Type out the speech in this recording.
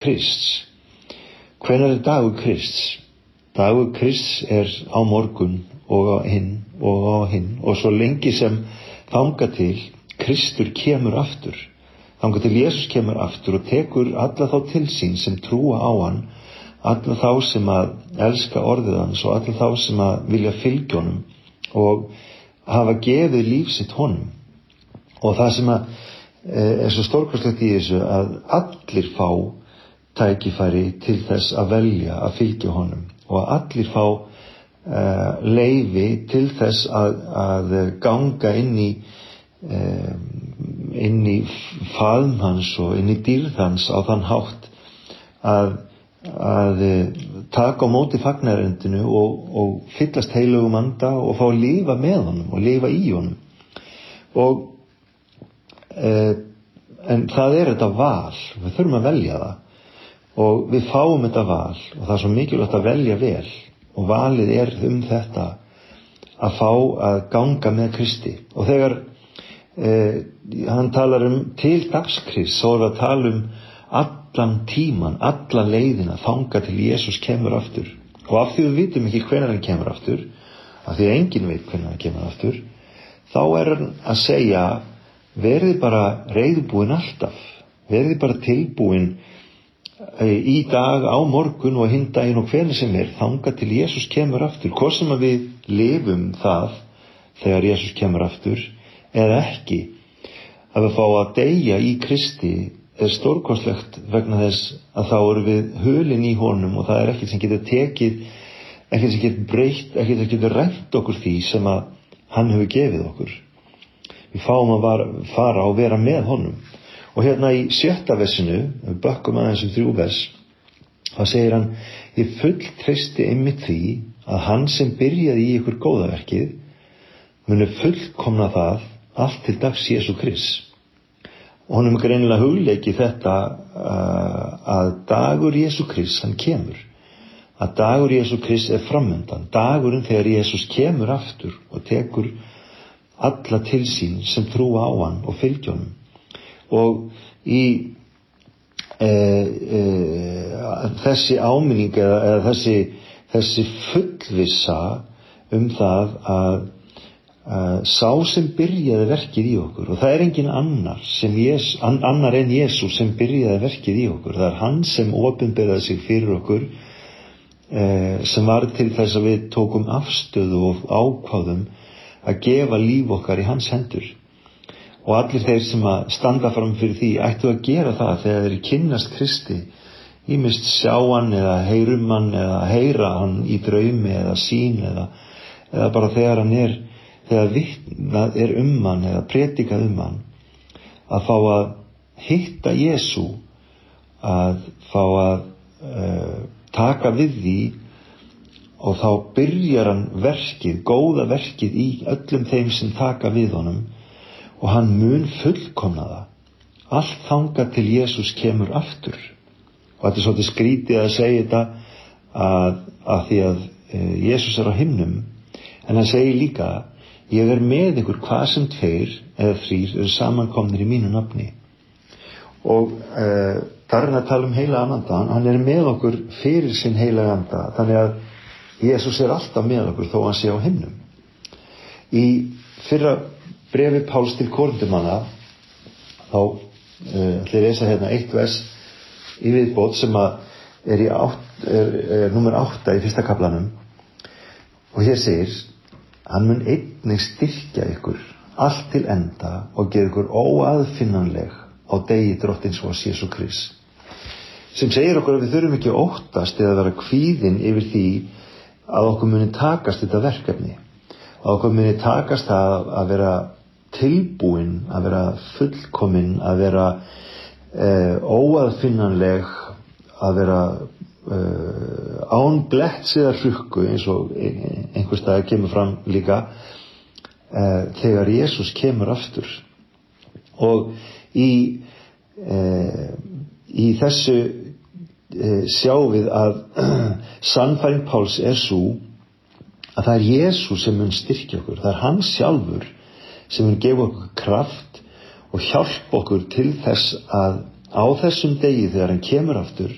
Krists. Hvenær dagur Krists? Dagur Krists á morgun og á hinn og svo lengi sem þangað til Kristur kemur aftur, þangað til Jesus kemur aftur og tekur alla þá til sín sem trúa á hann, alla þá sem að elska orðið hans og alla þá sem að vilja fylgja honum og hafa gefið líf sitt honum. Og það sem að svo stórkostlegt í þessu að allir fá tækifæri til þess að velja að fylgja honum og að allir fá leyfi til þess að ganga inn í faðm hans og inn í dýrð hans á þann hátt að taka á móti fagnaðarerindinu og fyllast heilögum anda og fá að lifa með honum og lifa í honum. En það þetta val, við þurfum að velja það og við fáum þetta val og það svo mikilvægt að velja vel og valið þetta að fá að ganga með Kristi. Og þegar hann talar til dagskrists, þá við að tala allan tíman, alla leiðina þangað til Jesus kemur aftur. Og af því við vitum ekki hvenær hann kemur aftur, af því að enginn veit hvenær hann kemur aftur, þá hann að segja verið bara reiðubúin alltaf, verið bara tilbúin í dag, á morgun og hinn daginn og hvenær sem þangað til Jesus kemur aftur, hvort sem að við lifum það þegar Jesus kemur aftur eða ekki. Að við fá að deyja í Kristi stórkostlegt vegna þess að þá erum við hulin í honum og það ekkert sem getur tekið, ekkert sem getur breytt, ekkert sem getur rænt okkur því sem að hann hefur gefið okkur. Við fáum að fara og vera með honum. Og hérna í 7. versinu, við bökkum aðeins 3 vers, þá segir hann: ég fulltreysti einmitt því að hann sem byrjaði í ykkur góðaverkið muni fullkomna það allt til dags Jesú Krists. Og honum greinilega hugleiki þetta að dagur Jesú Krists hann kemur, að dagur Jesú Krists framundan, dagurinn þegar Jesus kemur aftur og tekur alla til sín sem trúa á hann og fylgja honum. Og í þessi áminning eða þessi fullvissa það að sá sem byrjaði verkið í okkur, og það engin annar en Jesús sem byrjaði verkið í okkur, það hann sem opinberaði sig fyrir okkur, sem var til þess að við tókum afstöðu og ákváðum að gefa líf okkar í hans hendur. Og allir þeir sem að standa fram fyrir því ættu að gera það þegar þeir kynnast Kristi, ýmist sjá hann eða heyrum hann eða heyra hann í draumi eða sýn eða bara þegar vitnað hann eða predikað hann, að fá að hitta Jesú, að fá að taka við því og þá byrjar hann verkið, góða verkið í öllum þeim sem taka við honum. Og hann mun fullkomna það, allt þangað til Jesús kemur aftur. Og þetta svolítið skrítið að segja þetta að því að Jesús á himnum, en hann segir líka: ég með ykkur hvað sem 2 eða 3 eru samankomnir í mínu nafni. Og þar að tala heilagan anda, hann með okkur fyrir sinn heilagan anda, þannig að Jesús alltaf með okkur þó hann sé á himnum. Í fyrra brefi Páls til Korintumanna þá ætla ég lesa hérna 1 vers í viðbót sem að er númer 8 í 1. kaflanum, og hér segir: hann mun einnig styrkja ykkur allt til enda og gera ykkur óaðfinnanleg á degi drottins vors Jesú Krists. Sem segir okkur að við þurfum ekki að óttast eða vera kvíðin yfir því að okkur muni takast þetta verkefni, að okkur muni takast að vera tilbúin, að vera fullkomin, að vera óaðfinnanleg, að vera án bletts eða hrukku, eins og einhvers staðar kemur fram líka þegar Jesús kemur aftur. Og í þessu sjáum við að sannfæring Páls sú að það Jesús sem mun styrkja okkur, það hann sjálfur sem mun gefa okkur kraft og hjálpa okkur til þess að á þessum degi þegar hann kemur aftur